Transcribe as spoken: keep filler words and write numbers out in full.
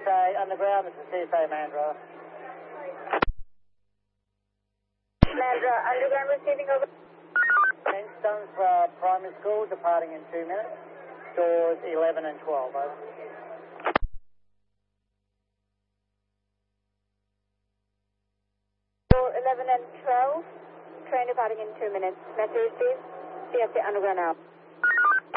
S A Underground, this is C S A Mandra. Mandra Underground receiving over. Penstone's uh, Primary School departing in two minutes. Doors eleven and twelve, over. Door eleven and twelve, train departing in two minutes. Message received, C S A Underground out.